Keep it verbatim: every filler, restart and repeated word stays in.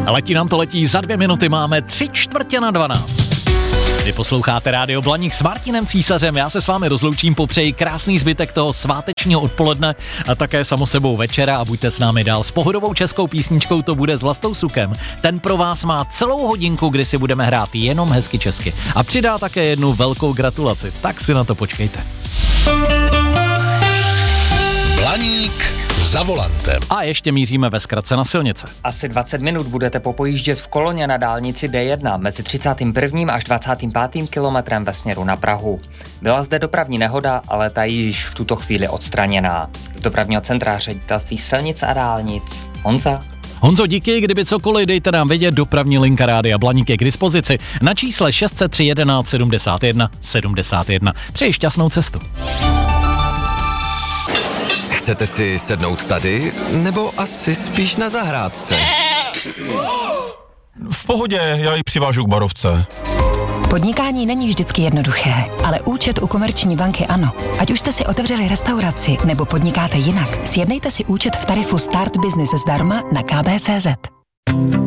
Letí nám to letí, za dvě minuty máme tři čtvrtě na dvanáct. Vy posloucháte Rádio Blaník s Martinem Císařem, já se s vámi rozloučím, popřeji krásný zbytek toho svátečního odpoledne a také samo sebou večera a buďte s námi dál. S pohodovou českou písničkou to bude s Vlastou Sukem. Ten pro vás má celou hodinku, kdy si budeme hrát jenom hezky česky. A přidá také jednu velkou gratulaci, tak si na to počkejte. Blaník za volantem. A ještě míříme ve zkratce na silnice. Asi dvacet minut budete popojíždět v koloně na dálnici D jedna mezi třicátým prvním až dvacátým pátým kilometrem ve směru na Prahu. Byla zde dopravní nehoda, ale ta je již v tuto chvíli odstraněná. Z dopravního centra Ředitelství silnic a dálnic Honza. Honzo, díky, kdyby cokoliv, dejte nám vědět, dopravní linka Rádia Blaník je k dispozici na čísle šest set tři jedenáct sedmdesát jedna sedmdesát jedna. Přeji šťastnou cestu. Chcete si sednout tady, nebo asi spíš na zahrádce? V pohodě, já ji přivážu k barovce. Podnikání není vždycky jednoduché, ale účet u Komerční banky ano. Ať už jste si otevřeli restauraci nebo podnikáte jinak, sjednejte si účet v tarifu Start Business zdarma na k b tečka cé zet.